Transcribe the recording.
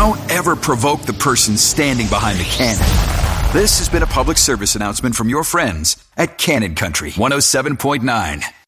Don't ever provoke the person standing behind the cannon. This has been a public service announcement from your friends at Cannon Country 107.9.